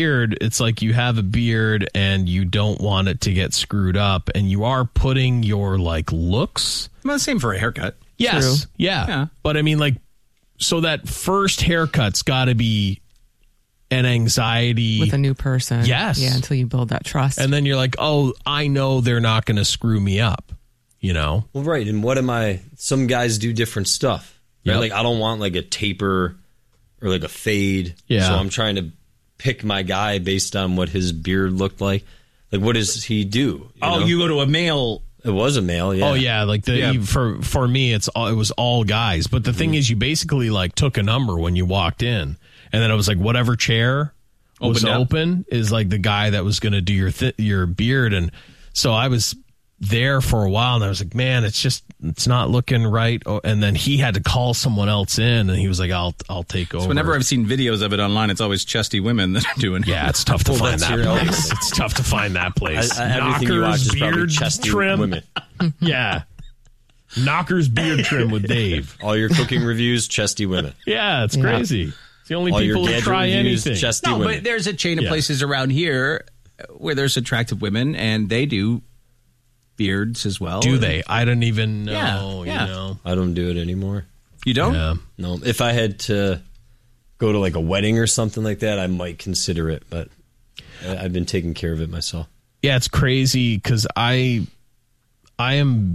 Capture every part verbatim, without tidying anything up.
beard, it's like you have a beard and you don't want it to get screwed up, and you are putting your like looks. Well, same for a haircut. Yes, yeah. yeah. But I mean, like, so that first haircut's got to be an anxiety with a new person. Yes, yeah. Until you build that trust, and then you're like, oh, I know they're not going to screw me up. You know. Well, right. And what am I? Some guys do different stuff. Right? Yep. Like I don't want like a taper or like a fade. Yeah. So I'm trying to pick my guy based on what his beard looked like. Like, what does he do? You oh, know? you go to a male. It was a male, yeah. Oh yeah, like the Yeah. for for me, it's all, it was all guys. But the thing is, you basically like took a number when you walked in, and then it was like whatever chair was Opened up. open is like the guy that was going to do your th- your beard. And so I was there for a while, and I was like, man, it's just it's not looking right. Oh, and then he had to call someone else in, and he was like, I'll I'll take over. So whenever I've seen videos of it online, it's always chesty women that are doing it. Yeah, it's tough to Well, find that's that your place. element. It's tough to find that place. I, I, everything you watch is probably beard chesty trim. women. Yeah. Knockers beard trim with Dave. All your cooking reviews, chesty women. Yeah, it's Yeah. crazy. It's the only All your people who gadget try reviews, anything. chesty No, women. but there's a chain of Yeah. places around here where there's attractive women, and they do beards as well. Do they? I don't even know. Yeah, yeah. You know. I don't do it anymore. You don't? Yeah. No. If I had to go to like a wedding or something like that, I might consider it. But I- I've been taking care of it myself. Yeah, it's crazy because I, I am,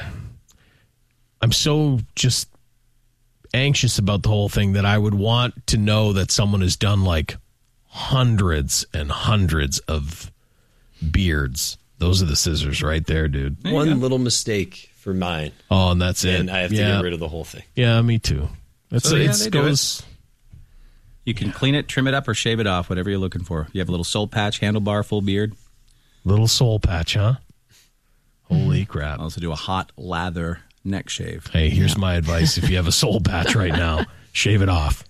I'm so just anxious about the whole thing that I would want to know that someone has done like hundreds and hundreds of beards. Those are the scissors right there, dude. There you One go. little mistake for mine, Oh, and that's it. and I have to yeah. get rid of the whole thing. Yeah, me too. It's, So, yeah, it's they do it. goes. You can clean it, trim it up, or shave it off, whatever you're looking for. You have a little soul patch, handlebar, full beard. Little soul patch, huh? Holy crap. I also do a hot lather neck shave. Hey, here's my advice. If you have a soul patch right now, shave it off.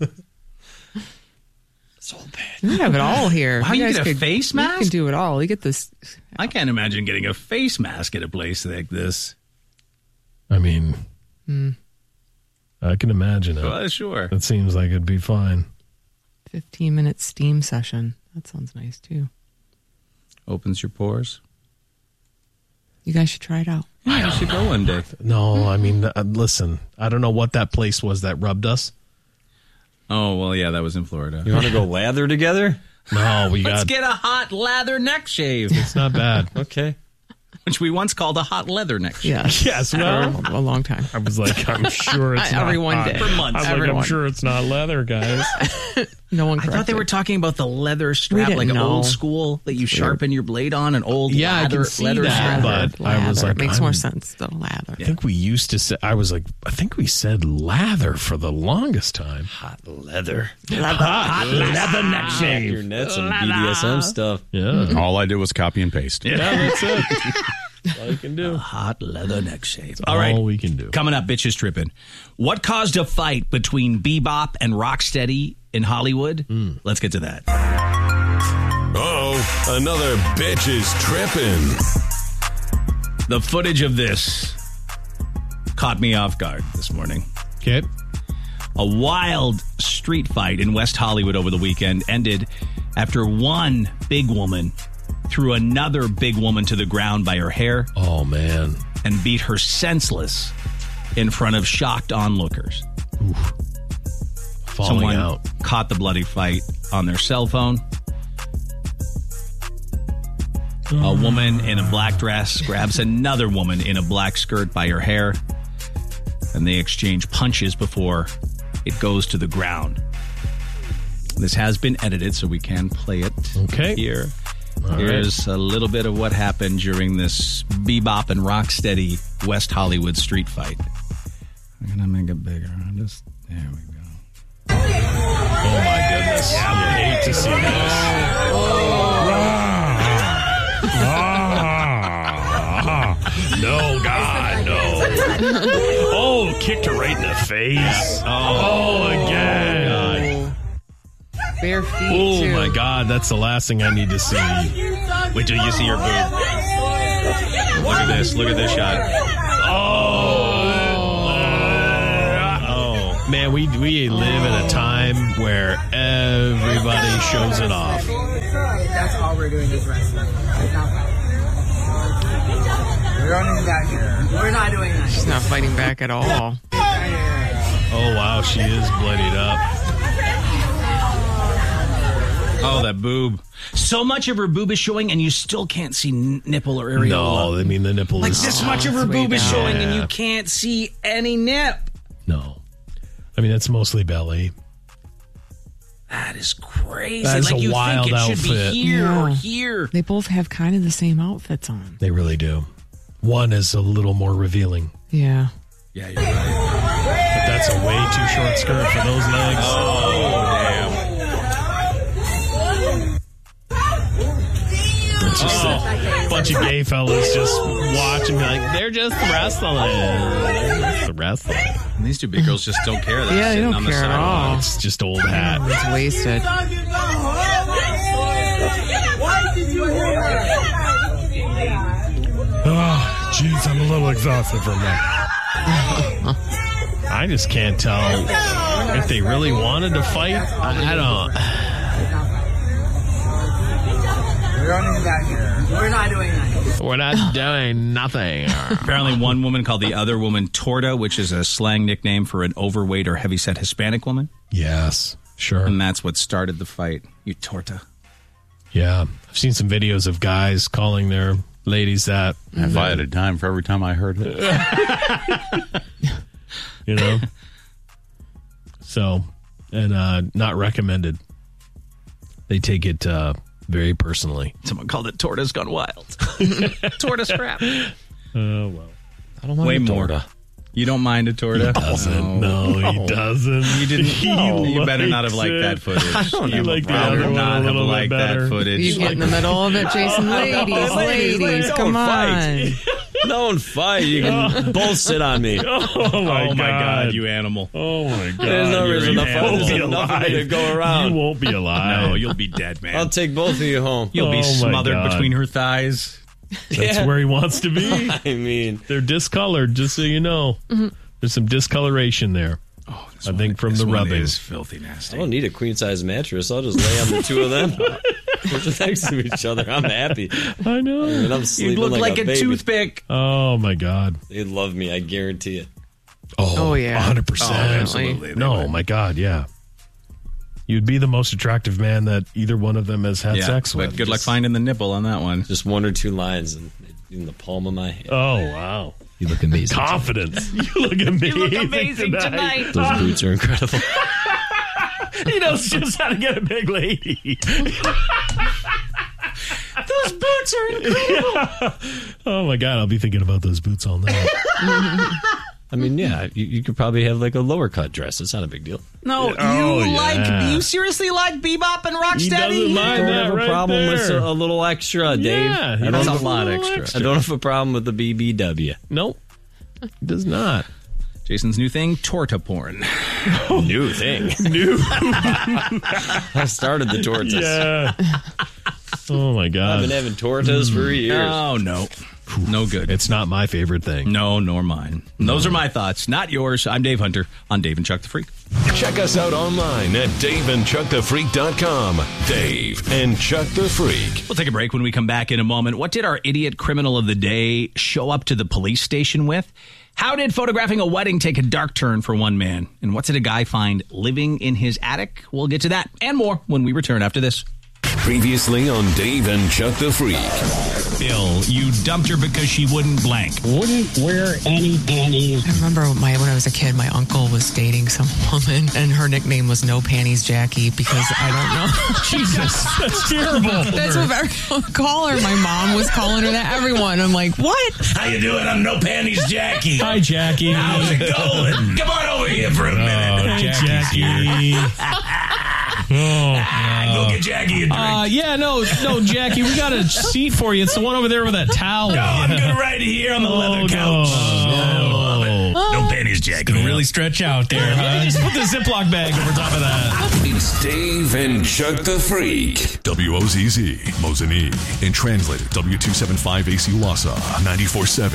It's all bad. we have it all here. Wow, you guys get a could- face You mask? can do it all. You get this. I can't imagine getting a face mask at a place like this. I mean, I can imagine it. Well, sure. It seems like it'd be fine. fifteen minute steam session. That sounds nice too. Opens your pores. You guys should try it out. Yeah, you should go one day. No, I mean, uh, listen, I don't know what that place was that rubbed us. Oh, well, yeah, that was in Florida. You want to go lather together? No, we Let's got. get a hot lather neck shave, It's not bad. Okay. which we once called a hot leather neck shave. Yes. Yes, well, For a long time. I was like, I'm sure it's not. Everyone hot. did. For months. I was like, I'm Everyone. sure it's not leather, guys. No one I corrected. thought they were talking about the leather strap, didn't like an know. old school that you sharpen your blade on, an old Yeah, I lather, can see leather that, strap. but I was Lather. like, it makes I'm- more sense though. Lather. I think we used to say, I was like, I think we said lather for the longest time. Hot leather. Hot leather neck shave. Your net, some B D S M stuff. Yeah. All I did was copy and paste. Yeah, that's it. That's all you can do. Hot leather neck shave. All All right. we can do. Coming up, bitches tripping. What caused a fight between Bebop and Rocksteady in Hollywood? Let's get to that. Uh-oh, another bitch is tripping. The footage of this caught me off guard this morning. Okay. A wild street fight in West Hollywood over the weekend ended after one big woman threw another big woman to the ground by her hair Oh, man. and beat her senseless in front of shocked onlookers. Falling Someone out. caught the bloody fight on their cell phone. A woman in a black dress grabs another woman in a black skirt by her hair, and they exchange punches before it goes to the ground. This has been edited, so we can play it Okay. here. All Here's a little bit of what happened during this Bebop and Rocksteady West Hollywood street fight. I'm going to make it bigger. I'll just, there we go. Oh, my goodness. Yeah, I hate to see this. No, God, no. Oh, kicked her right in the face. Oh, again. Bare feet. Oh, too. my God. That's the last thing I need to see. Wait till you see your boob. Look at this. Look at this shot. Oh. Oh. Man, we we live in a time where everybody shows it off. That's all we're doing is wrestling. It's not fighting. We're not doing that here. We're not doing that. She's not fighting back at all. Oh, wow, she is bloodied up. Oh, that boob. So much of her boob is showing, and you still can't see n- nipple or areola. No, I mean, the nipple Like, is... this much of her it's way boob is down. showing, and Yeah. you can't see any nip. No. I mean, that's mostly belly. That is crazy. That's like a you wild think it should outfit. be here or Yeah. here. They both have kind of the same outfits on. They really do. One is a little more revealing. Yeah. Yeah, you're right. But that's a way too short skirt for those legs. Oh, damn. It's just a bunch of gay fellas just watching, like, they're just wrestling. They're just wrestling. And these two big girls just don't care. They're Yeah, they sitting don't on the care at sidewalk. all. It's just old hat. It's wasted. Why did you hear that? Oh, jeez, I'm a little exhausted from that. I just can't tell if they really wanted to fight. I don't. We're not doing that here. We're not doing that. We're not doing nothing. Apparently, one woman called the other woman Torta, which is a slang nickname for an overweight or heavyset Hispanic woman. Yes, sure. And that's what started the fight. You Torta. Yeah, I've seen some videos of guys calling their ladies that. If I had a dime for every time I heard it. You know? So, and uh, not recommended. They take it uh, very personally. Someone called it Torta's Gone Wild. Torta scrap. Oh, well. I don't mind Way a more. torta. You don't mind a Torta? He doesn't. No, he doesn't. You didn't. He you better not have likes liked that it. footage. I don't you have a like the problem other with not it a have little bit liked that better. footage. You get in the middle of it, Jason. Ladies, ladies, ladies, don't come fight. on. Don't fight. You can both sit on me. Oh, my, Oh my God. God, you animal. Oh, my God. There's no You're reason to an fight. animal. There's You'll enough of me be to go around. You won't be alive. No, you'll be dead, man. I'll take both of you home. You'll be Oh, my smothered God. between her thighs. That's Yeah. where he wants to be. I mean, They're discolored, just so you know. There's some discoloration there. Oh, this I one- think from this the one rubbing. is filthy nasty. I don't need a queen size mattress. I'll just lay on the two of them. Push it next to each other. I'm happy. I know. And I'm You sleeping look like, a, a, baby. toothpick. Oh, my God. They love me. I guarantee it. Oh, yeah. one hundred percent. Oh, absolutely. They No, would. my God, yeah. You'd be the most attractive man that either one of them has had Yeah, sex but with. good luck Just- finding the nipple on that one. Just one or two lines and in the palm of my hand. Oh, wow. You look amazing. Confidence. You look amazing. You look amazing tonight. Those boots are incredible. He knows just how to get a big lady. Those boots are incredible. Oh, my God. I'll be thinking about those boots all night. I mean, yeah, you, you could probably have like a lower cut dress. It's not a big deal. No, Oh, you like yeah. you seriously like Bebop and He Rocksteady? doesn't mind I don't that have a right problem with there. a, a little extra, Dave. Yeah, he I does don't a have lot little extra. extra. I don't have a problem with the B B W. Nope. He does not. Jason's new thing, Torta porn. New thing. New. I started the tortas. Yeah. Oh, my I've God. been having tortas for years. Oh no, no good. It's not my favorite thing. No, nor mine. Those are my thoughts, not yours. I'm Dave Hunter on Dave and Chuck the Freak. Check us out online at dave and chuck the freak dot com. Dave and Chuck the Freak. We'll take a break. When we come back in a moment, what did our idiot criminal of the day show up to the police station with? How did photographing a wedding take a dark turn for one man? And what did a guy find living in his attic? We'll get to that and more when we return after this. Previously on Dave and Chuck the Freak. Bill, you dumped her because she wouldn't blank. Wouldn't wear any panties. I remember my, when I was a kid, my uncle was dating some woman, and her nickname was No Panties Jackie because I don't know. Jesus, that's terrible. That's what everyone would call her. My mom was calling her that. Everyone. I'm like, what? How you doing? I'm No Panties Jackie. Hi, Jackie. How's it going? Come on over here for a minute. Oh, Jackie. Oh, Go get Jackie a drink. uh, yeah, no, no, Jackie, we got a seat for you. It's the one over there with that towel. oh, I'm good right here on the leather couch. I love it. No Panties Jackie. Really stretch out there, huh? Just put the Ziploc bag over top of that. It's Dave and Chuck the Freak. W O Z Z, Mosinee. And translated W two seventy-five A C Wausau, ninety-four point seven, and ten forty-nine. And one oh two point nine. The Beast. Dave and Chuck the Freak in the morning.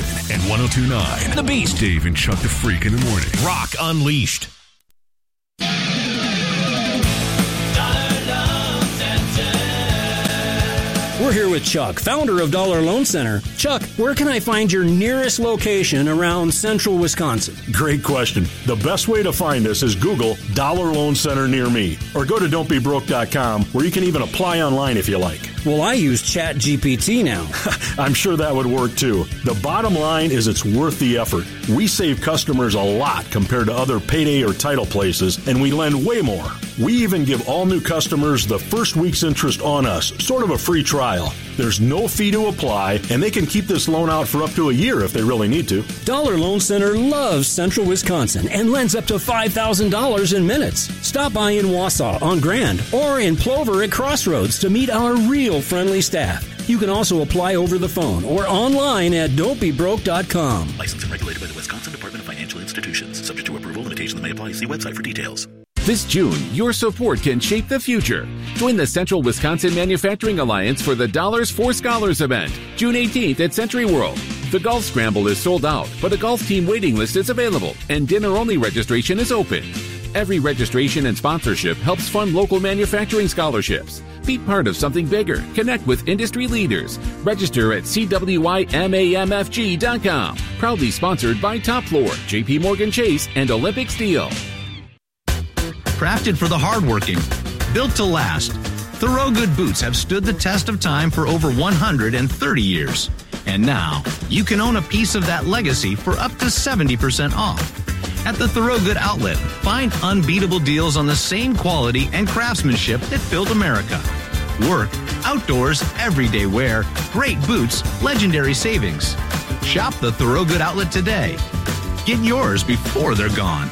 Rock Unleashed. Rock Unleashed. We're here with Chuck, founder of Dollar Loan Center. Chuck, where can I find your nearest location around central Wisconsin? Great question. The best way to find us is Google Dollar Loan Center near me, or go to don't be broke dot com, where you can even apply online if you like. Well, I use Chat G P T now. I'm sure that would work too. The bottom line is it's worth the effort. We save customers a lot compared to other payday or title places, and we lend way more. We even give all new customers the first week's interest on us, sort of a free trial. There's no fee to apply, and they can keep this loan out for up to a year if they really need to. Dollar Loan Center loves central Wisconsin and lends up to five thousand dollars in minutes. Stop by in Wausau on Grand or in Plover at Crossroads to meet our real friendly staff. You can also apply over the phone or online at don't be broke dot com. Licensed and regulated by the Wisconsin Department of Financial Institutions. Subject to approval, limitations may apply. See website for details. This June, your support can shape the future. Join the Central Wisconsin Manufacturing Alliance for the Dollars for Scholars event, June eighteenth at Century World. The golf scramble is sold out, but a golf team waiting list is available, and dinner-only registration is open. Every registration and sponsorship helps fund local manufacturing scholarships. Be part of something bigger. Connect with industry leaders. Register at C W I M A M F G dot com. Proudly sponsored by Top Floor, J P Morgan Chase, and Olympic Steel. Crafted for the hardworking, built to last, Thorogood boots have stood the test of time for over one hundred thirty years. And now, you can own a piece of that legacy for up to seventy percent off. At the Thorogood outlet, find unbeatable deals on the same quality and craftsmanship that built America. Work, outdoors, everyday wear, great boots, legendary savings. Shop the Thorogood outlet today. Get yours before they're gone.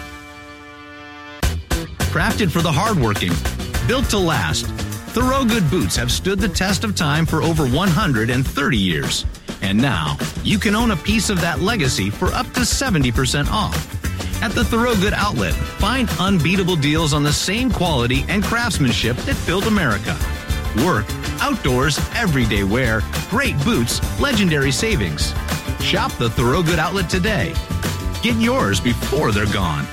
Crafted for the hardworking, built to last, Thorogood boots have stood the test of time for over one hundred thirty years. And now, you can own a piece of that legacy for up to seventy percent off. At the Thorogood outlet, find unbeatable deals on the same quality and craftsmanship that built America. Work, outdoors, everyday wear, great boots, legendary savings. Shop the Thorogood outlet today. Get yours before they're gone.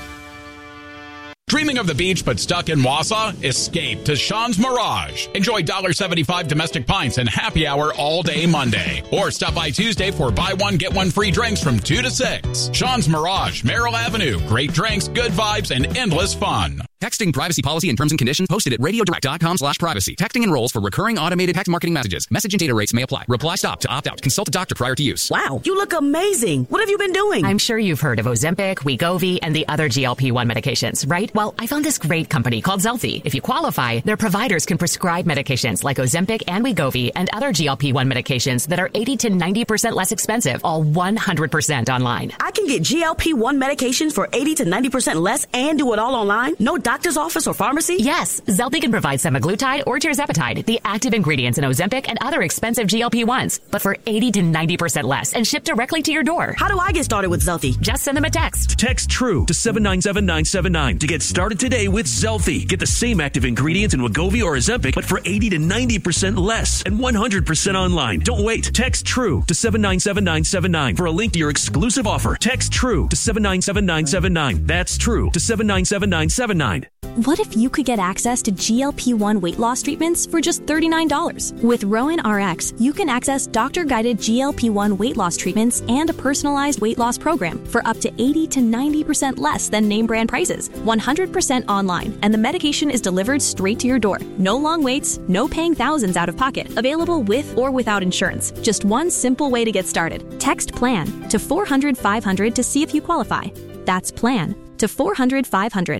Dreaming of the beach but stuck in Wausau? Escape to Sean's Mirage. Enjoy one dollar seventy-five domestic pints and happy hour all day Monday. Or stop by Tuesday for buy one, get one free drinks from two to six. Sean's Mirage, Merrill Avenue. Great drinks, good vibes, and endless fun. Texting privacy policy and terms and conditions posted at radiodirect.com slash privacy. Texting enrolls for recurring automated text marketing messages. Message and data rates may apply. Reply stop to opt out. Consult a doctor prior to use. Wow, you look amazing. What have you been doing? I'm sure you've heard of Ozempic, Wegovy, and the other G L P one medications, right? Well, I found this great company called Zelfie. If you qualify, their providers can prescribe medications like Ozempic and Wegovy and other G L P one medications that are eighty to ninety percent less expensive, all one hundred percent online. I can get G L P one medications for eighty to ninety percent less and do it all online? No doctor's office or pharmacy? Yes, Zelfie can provide semaglutide or tirzepatide, the active ingredients in Ozempic and other expensive G L P ones, but for eighty to ninety percent less and shipped directly to your door. How do I get started with Zelfie? Just send them a text. Text TRUE to seven nine seven nine seven nine to get started today with Zelfie. Get the same active ingredients in Wegovy or Ozempic, but for eighty to ninety percent less and one hundred percent online. Don't wait. Text TRUE to seven nine seven nine seven nine for a link to your exclusive offer. Text TRUE to seven nine seven nine seven nine. That's TRUE to seven nine seven nine seven nine. What if you could get access to G L P one weight loss treatments for just thirty-nine dollars? With Rowan R X, you can access doctor-guided G L P one weight loss treatments and a personalized weight loss program for up to eighty to ninety percent less than name brand prices, one hundred percent online, and the medication is delivered straight to your door. No long waits, no paying thousands out of pocket. Available with or without insurance. Just one simple way to get started. Text PLAN to four hundred five hundred to see if you qualify. That's PLAN to four hundred five hundred.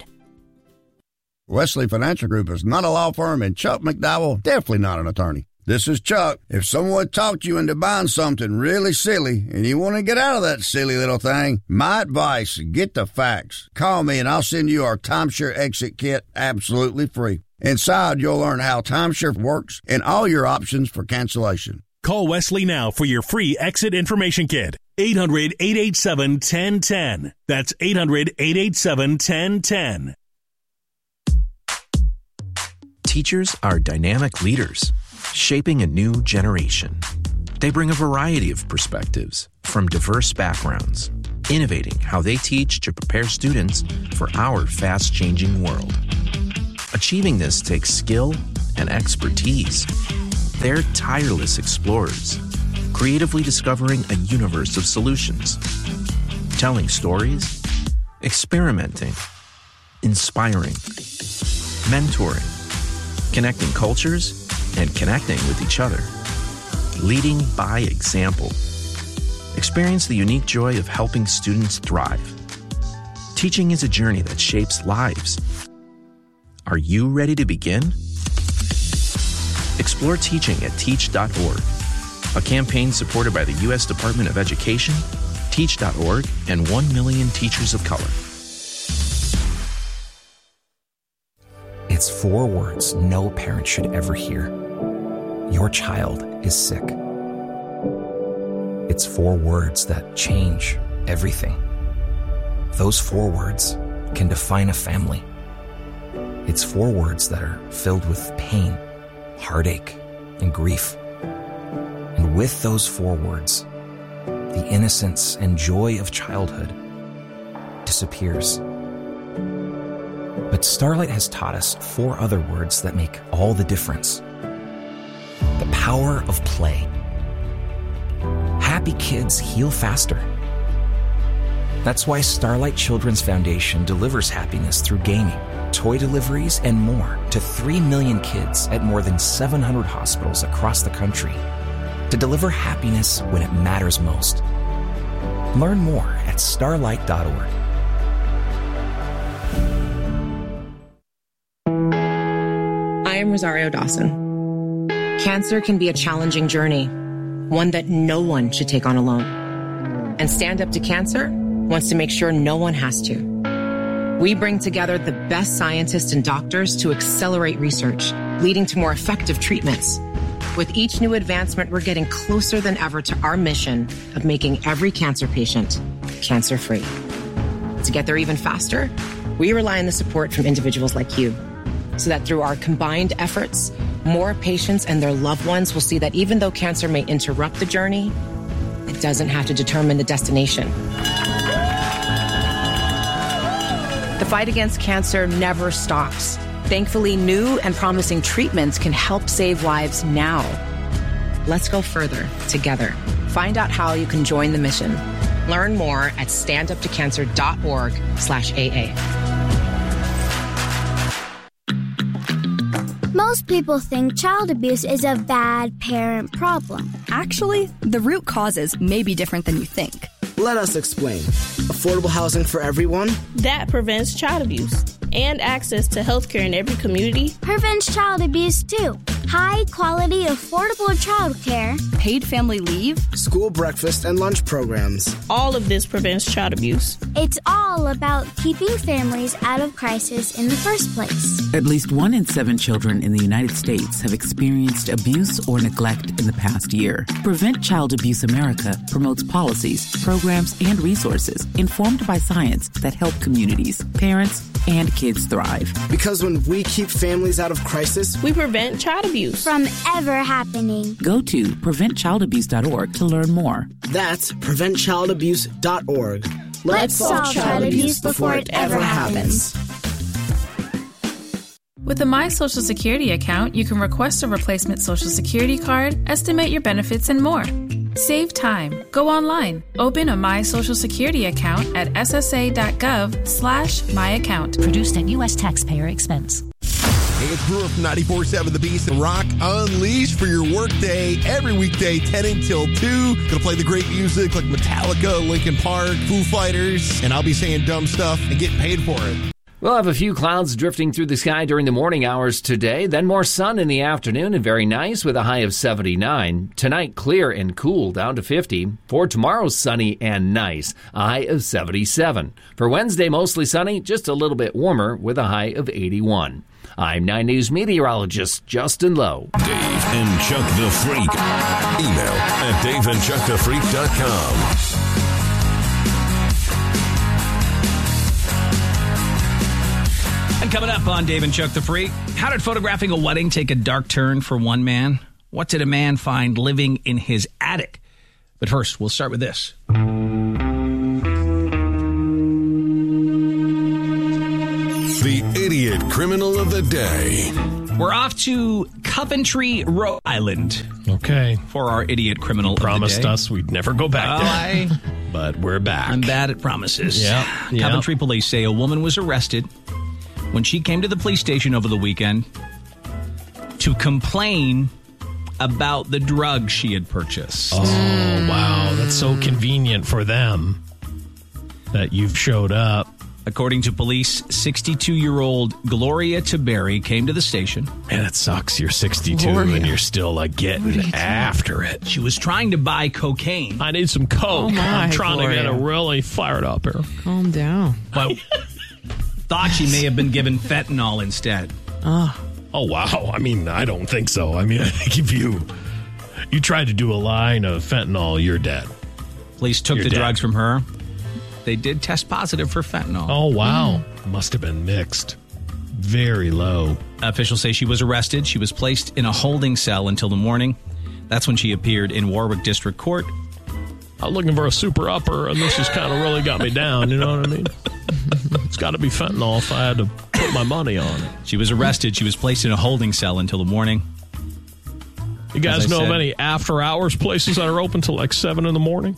Wesley Financial Group is not a law firm, and Chuck McDowell definitely not an attorney. This is Chuck. If someone talked you into buying something really silly and you want to get out of that silly little thing, my advice, get the facts. Call me and I'll send you our timeshare exit kit absolutely free. Inside, you'll learn how timeshare works and all your options for cancellation. Call Wesley now for your free exit information kit. eight hundred, eight eight seven, one zero one zero. That's eight hundred, eight eight seven, one zero one zero. Teachers are dynamic leaders, shaping a new generation. They bring a variety of perspectives from diverse backgrounds, innovating how they teach to prepare students for our fast-changing world. Achieving this takes skill and expertise. They're tireless explorers, creatively discovering a universe of solutions, telling stories, experimenting, inspiring, mentoring, connecting cultures, and connecting with each other, leading by example. Experience the unique joy of helping students thrive. Teaching is a journey that shapes lives. Are you ready to begin? Explore teaching at teach dot org, a campaign supported by the U S Department of Education, teach dot org, and one million teachers of color. It's four words no parent should ever hear. Your child is sick. It's four words that change everything. Those four words can define a family. It's four words that are filled with pain, heartache, and grief. And with those four words, the innocence and joy of childhood disappears. But Starlight has taught us four other words that make all the difference. The power of play. Happy kids heal faster. That's why Starlight Children's Foundation delivers happiness through gaming, toy deliveries, and more to three million kids at more than seven hundred hospitals across the country to deliver happiness when it matters most. Learn more at starlight dot org. I am Rosario Dawson. Cancer can be a challenging journey, one that no one should take on alone. And Stand Up to Cancer wants to make sure no one has to. We bring together the best scientists and doctors to accelerate research, leading to more effective treatments. With each new advancement, we're getting closer than ever to our mission of making every cancer patient cancer-free. To get there even faster, we rely on the support from individuals like you, so that through our combined efforts, more patients and their loved ones will see that even though cancer may interrupt the journey, it doesn't have to determine the destination. The fight against cancer never stops. Thankfully, new and promising treatments can help save lives now. Let's go further together. Find out how you can join the mission. Learn more at stand up to cancer dot org slash A A. Most people think child abuse is a bad parent problem. Actually, the root causes may be different than you think. Let us explain. Affordable housing for everyone? That prevents child abuse. And access to health care in every community. Prevents child abuse, too. High quality, affordable child care. Paid family leave. School breakfast and lunch programs. All of this prevents child abuse. It's all about keeping families out of crisis in the first place. At least one in seven children in the United States have experienced abuse or neglect in the past year. Prevent Child Abuse America promotes policies, programs, and resources informed by science that help communities, parents, and kids thrive. Because when we keep families out of crisis, we prevent child abuse from ever happening. Go to prevent child abuse dot org to learn more. That's prevent child abuse dot org. Let's, Let's solve child abuse before it ever happens. With a My Social Security account, you can request a replacement Social Security card, estimate your benefits, and more. Save time. Go online. Open a My Social Security account at s s a dot gov slash my account. Produced at U S taxpayer expense. Hey, it's Brewer from ninety-four point seven The Beast and Rock Unleashed for your workday every weekday, ten until two. Gonna play the great music like Metallica, Linkin Park, Foo Fighters, and I'll be saying dumb stuff and getting paid for it. We'll have a few clouds drifting through the sky during the morning hours today, then more sun in the afternoon and very nice with a high of seventy-nine. Tonight, clear and cool down to fifty. For tomorrow, sunny and nice, a high of seventy-seven. For Wednesday, mostly sunny, just a little bit warmer with a high of eighty-one. I'm nine News meteorologist Justin Lowe. Dave and Chuck the Freak. Email at dave and chuck the freak dot com. And coming up on Dave and Chuck the Freak, how did photographing a wedding take a dark turn for one man? What did a man find living in his attic? But first, we'll start with this. The Idiot Criminal of the Day. We're off to Coventry, Rhode Island. Okay. For our idiot criminal You promised of the day. us we'd never go back there. I, but we're back. I'm bad at promises. Yeah. Coventry police say a woman was arrested when she came to the police station over the weekend to complain about the drugs she had purchased. Oh, wow. That's so convenient for them that you've showed up. According to police, sixty-two-year-old Gloria Taberry came to the station. Man, it sucks. You're sixty-two Gloria. and you're still like getting after it. She was trying to buy cocaine. I need some coke. Oh, my, I'm trying Gloria. to get it really fired up here. Calm down. But thought she may have been given fentanyl instead. Oh. Oh, wow. I mean, I don't think so. I mean, I think if you you tried to do a line of fentanyl, you're dead. Police took You're the dead. drugs from her. They did test positive for fentanyl. Oh, wow. Must have been mixed. Very low. Officials say she was arrested. She was placed in a holding cell until the morning. That's when she appeared in Warwick District Court. I was looking for a super upper, and this has kind of really got me down. You know what I mean? It's got to be fentanyl if I had to put my money on it. She was arrested. She was placed in a holding cell until the morning. You guys As I know of said- any after-hours places that are open till like seven in the morning?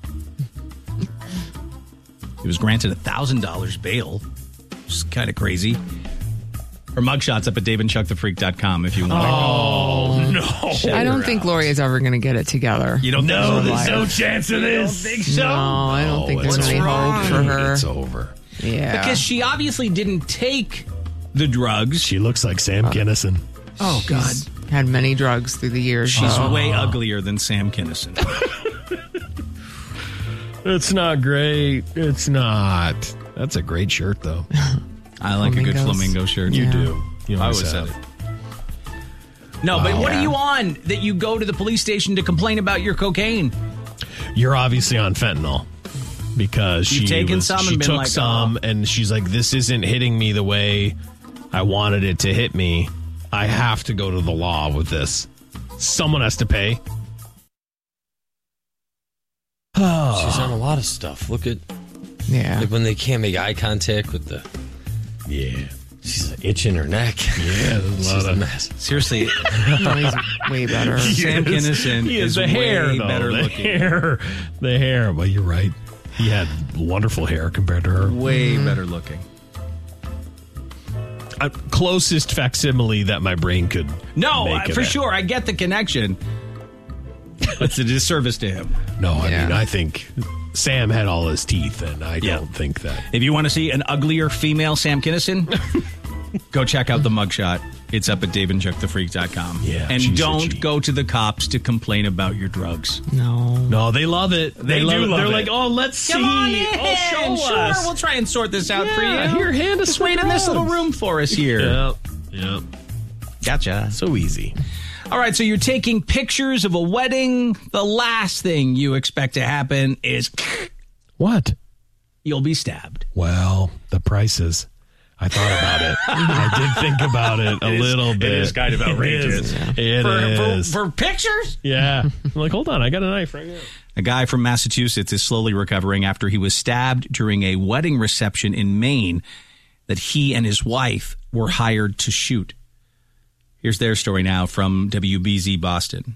He was granted one thousand dollars bail, which is kind of crazy. Her mugshot's up at dave and chuck the freak dot com if you want Oh, to no. check I don't her think out. Gloria's ever going to get it together. You don't No, think so? there's no life. chance of this. You don't think so? No, I don't think there's it's any wrong? hope for her. It's over. Yeah. Because she obviously didn't take the drugs. She looks like Sam Kinison. Oh, God. She's had many drugs through the years. She's though. way uglier than Sam Kinison. It's not great. It's not. That's a great shirt, though. I like a good Flamingos. flamingo shirt. You Yeah. do. You I always always said have. it. No, but what Yeah. are you on that you go to the police station to complain about your cocaine? You're obviously on fentanyl because You've she taken was- some and she been took like, some oh. and she's like, this isn't hitting me the way I wanted it to hit me. I have to go to the law with this. Someone has to pay. She's on a lot of stuff. Look at Yeah. like when they can't make eye contact with the. Yeah. She's itching her neck. Yeah, there's a She's lot a of mess. Seriously, No, he's way better. Sam He is- Kinison he is the hair, way though. better the looking. Hair, the hair. But you're right. He had wonderful hair compared to her. way better looking. Uh, closest facsimile that my brain could. No, make uh, of for it. sure. I get the connection. It's a disservice to him. No, I Yeah. mean, I think Sam had all his teeth, and I Yeah. don't think that. If you want to see an uglier female Sam Kinison, go check out the mugshot. It's up at dave and chuck the freak dot com. Yeah, and she's don't itchy. go to the cops to complain about your drugs. No. No, they love it. They, They love do it. love They're it. like, oh, let's Come see. on in. Oh, show sure, us. we'll try and sort this out for Yeah, you. here, hand us Just some wait in this drugs. little room for us here. Yep. Yep. Gotcha. So easy. All right, so you're taking pictures of a wedding. The last thing you expect to happen is What? you'll be stabbed. Well, the prices. I thought about it. I did think about it a It is- little it bit. is kind of outrageous. It is. It For, is. for, for pictures? Yeah. I'm like, hold on. I got a knife right here. A guy from Massachusetts is slowly recovering after he was stabbed during a wedding reception in Maine that he and his wife were hired to shoot. Here's their story now from W B Z Boston.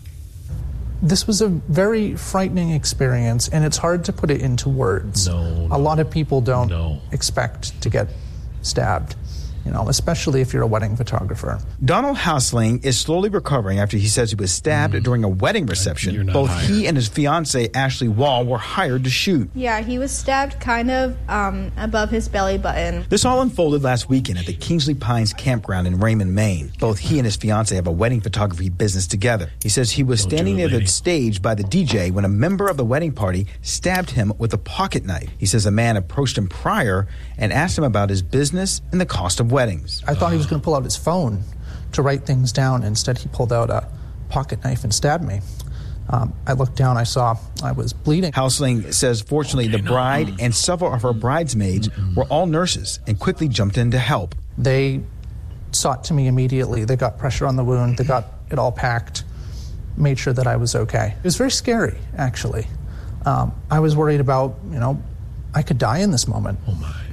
This was a very frightening experience, and it's hard to put it into words. No, a lot of people don't no. expect to get stabbed, you know, especially if you're a wedding photographer. Donald Hausling is slowly recovering after he says he was stabbed Mm. during a wedding reception. not Both hired. he and his fiancee, Ashley Wall, were hired to shoot. Yeah, he was stabbed kind of um, above his belly button. This all unfolded last weekend at the Kingsley Pines campground in Raymond, Maine. Both he and his fiancee have a wedding photography business together. He says he was Don't standing do it, near the lady. stage by the D J when a member of the wedding party stabbed him with a pocket knife. He says a man approached him prior and asked him about his business and the cost of weddings. I thought he was going to pull out his phone to write things down. Instead, he pulled out a pocket knife and stabbed me. Um, I looked down, I saw I was bleeding. Hausling says fortunately the bride and several of her bridesmaids were all nurses and quickly jumped in to help. They sought to me immediately. They got pressure on the wound. They got it all packed, made sure that I was okay. It was very scary, actually. Um, I was worried about, you know, I could die in this moment. Oh, my.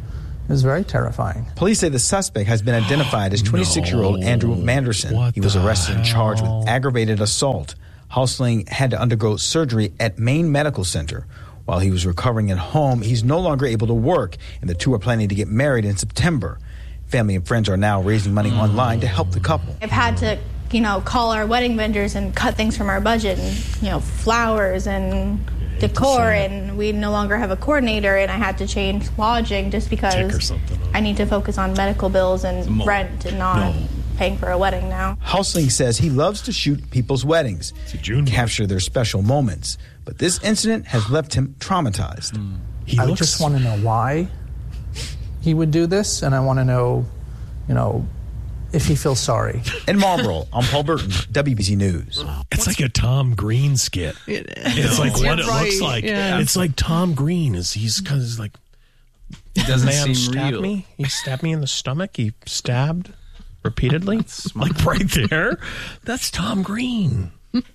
It was very terrifying. Police say the suspect has been identified as twenty-six-year-old No. Andrew Manderson. What He was the arrested and charged hell? with aggravated assault. Hausling had to undergo surgery at Maine Medical Center. While he was recovering at home, he's no longer able to work, and the two are planning to get married in September. Family and friends are now raising money online to help the couple. I've had to, you know, call our wedding vendors and cut things from our budget, and you know, flowers and decor, and we no longer have a coordinator, and I had to change lodging just because I need to focus on medical bills and rent and not paying for a wedding now. Hausling says he loves to shoot people's weddings and capture their special moments, but this incident has left him traumatized. I just want to know why he would do this, and I want to know, you know, if he feels sorry. In Marlboro, I'm Paul Burton, W B C News. It's like a Tom Green skit. It It's like You're what it right. looks like. Yeah. It's like Tom Green is he's kind of like. It doesn't man seem stabbed real. me. He stabbed me in the stomach. He stabbed repeatedly, like right there. That's Tom Green.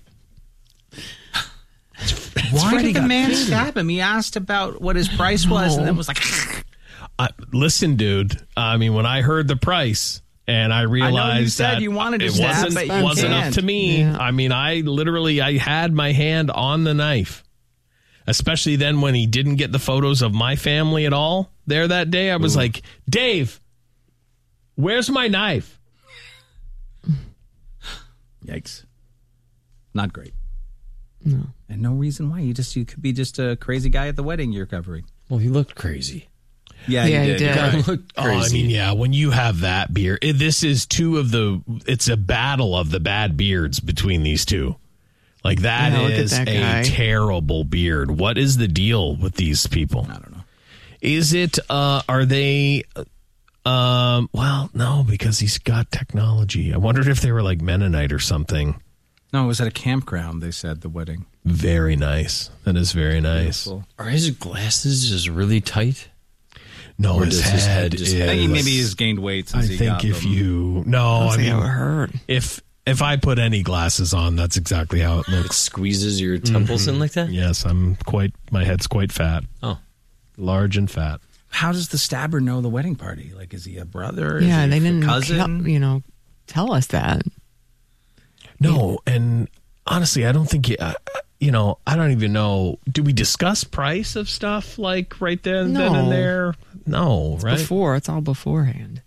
Why Freddie did the got man painted. stab him? He asked about what his price was, and then was like, I, listen, dude. I mean, when I heard the price and I realized you said that you wanted to it stab, wasn't, but you wasn't can't. up to me. Yeah. I mean, I literally I had my hand on the knife. Especially then when he didn't get the photos of my family at all there that day. I was like, Dave, where's my knife? Yikes. Not great. No. And no reason why. You just you could be just a crazy guy at the wedding you're covering. Well, he looked crazy. Yeah, Yeah, he he did. did. Right. Looked Oh, I crazy. mean, yeah, when you have that beard, it, this is two of the, it's a battle of the bad beards between these two. Like, that Yeah, look at is that a guy. terrible beard. What is the deal with these people? I don't know. Is it, uh, are they, um, well, no, because he's got technology. I wondered if they were like Mennonite or something. No, it was at a campground, they said, the wedding. Very nice. That is very nice. Beautiful. Are his glasses just really tight? No, Or his does his head, head just is. I think maybe he's gained weight I since he think got if them. you, no, I think mean, that would hurt. if if I put any glasses on, that's exactly how it It looks. squeezes your temples in like that? Yes, I'm quite. My head's quite fat, Oh. large and fat. How does the stabber know the wedding party? Like, is he a brother? Is Yeah, he they a didn't, cousin? tell- you know, tell us that. No, and honestly, I don't think you. Uh, you know, I don't even know. Do we discuss price of stuff like right there, then No. and there? No, It's right? before. It's all beforehand.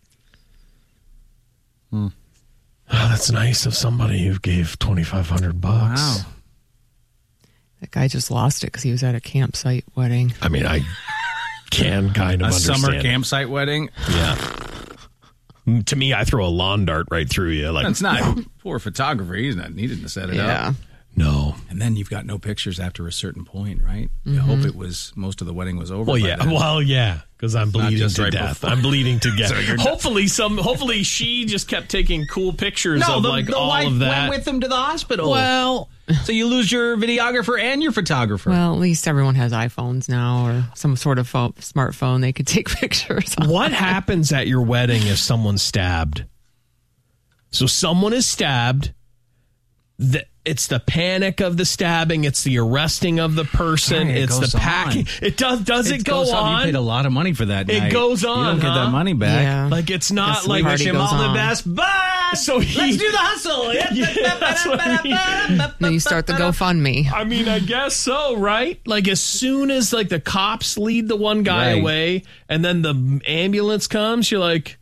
Oh, that's nice of somebody who gave twenty five hundred bucks. Wow. That guy just lost it because he was at a campsite wedding. I mean, I can kind of A understand. summer it. campsite wedding? Yeah. To me, I throw a lawn dart right through you. Like That's not poor photographer. He's not, he didn't set it Yeah. up. No. And then you've got no pictures after a certain point, right? You Mm-hmm. hope it was, most of the wedding was over. Well, by yeah. then. Well, yeah. Because I'm It's not bleeding just to right death. before. I'm bleeding to death. So you're done. hopefully, some. Hopefully, she just kept taking cool pictures No, of the, like the all wife of that. went with him to the hospital. Well, so you lose your videographer and your photographer. Well, at least everyone has iPhones now or some sort of phone, smartphone they could take pictures on. what happens at your wedding if someone's stabbed? So someone is stabbed. The, it's the panic of the stabbing. It's the arresting of the person. Right, it it's goes the packing. on. It does. Does it, go goes on? You paid a lot of money for that. It night. goes on, You don't get huh? that money back. Yeah. Like it's not Guess the like party wish him goes all the on. best. But so he, Let's do the hustle. Yeah, that's what I mean. Then you start the GoFundMe. I mean, I guess so, right? Like as soon as like the cops lead the one guy Right. away, and then the ambulance comes, you're like,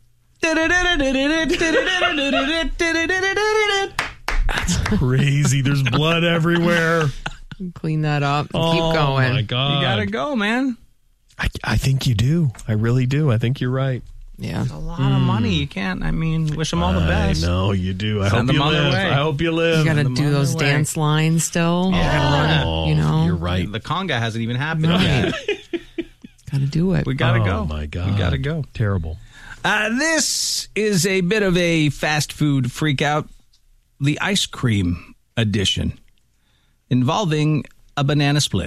that's crazy. There's blood everywhere. Clean that up and Oh keep going. my god! You gotta go, man. I, I think you do. I really do. I think you're right. Yeah. A lot of money. You can't. I mean, wish them all the best. I know you do. I Send hope them you on their live. way. I hope you live. You got to them do on those their way. dance lines still. Yeah. Oh, You know? you're right. The conga hasn't even happened Right. yet. Got to do it. We gotta oh, go. my god! We gotta go. Terrible. Uh, this is a bit of a fast food freak out. The ice cream edition involving a banana split.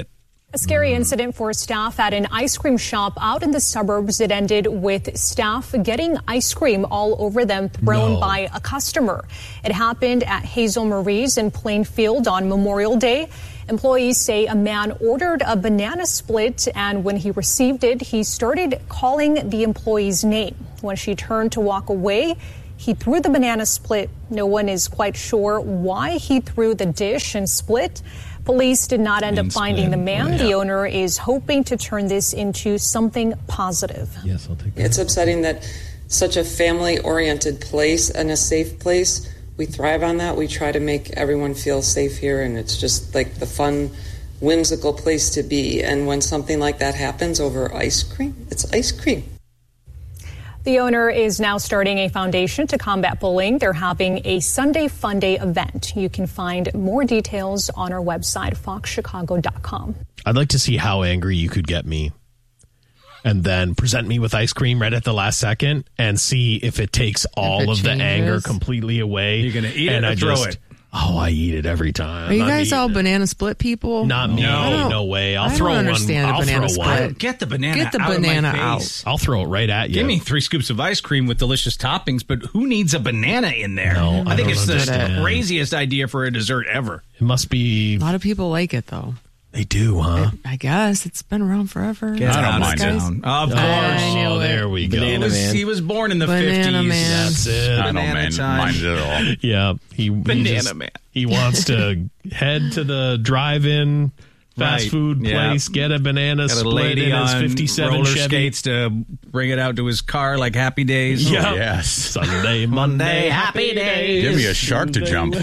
A scary incident for staff at an ice cream shop out in the suburbs. It ended with staff getting ice cream all over them thrown No. by a customer. It happened at Hazel Marie's in Plainfield on Memorial Day. Employees say a man ordered a banana split, and when he received it, he started calling the employee's name. When she turned to walk away, he threw the banana split. No one is quite sure why he threw the dish and split. Police did not end up finding the man. The owner is hoping to turn this into something positive. Yes, I'll take that. It's upsetting that such a family-oriented place and a safe place, we thrive on that. We try to make everyone feel safe here, and it's just like the fun, whimsical place to be. And when something like that happens over ice cream, it's ice cream. The owner is now starting a foundation to combat bullying. They're having a Sunday Fun Day event. You can find more details on our website, fox chicago dot com. I'd like to see how angry you could get me and then present me with ice cream right at the last second and see if it takes all it of the changes. anger completely away. You're going to eat and it or I throw just, it? Oh, I eat it every time. Are you I'm guys eating all it. banana split people? Not me. I No, don't- no way. I'll I throw don't one. understand a I'll banana throw split. one. Get the banana Get the out banana of my out. face. I'll throw it right at you. Give me three scoops of ice cream with delicious toppings, but who needs a banana in there? No, I, I think don't it's the understand. craziest idea for a dessert ever. It must be. A lot of people like it, though. They do, huh? I guess it's been around forever. Get I out don't of town. Of course. I knew Oh, it. there we go. He was, he was born in the Banana fifties. Man. That's it. I don't mind, mind it at all. Yeah, he Banana he just- Man. He wants to head to the drive-in fast Right. food Yeah. place, get a banana Got a split lady in his on fifty-seven roller Chevy. skates to bring it out to his car like Happy Days. Yep. Oh, yes. Sunday, Monday, Monday, Happy Days. Give me a shark to jump.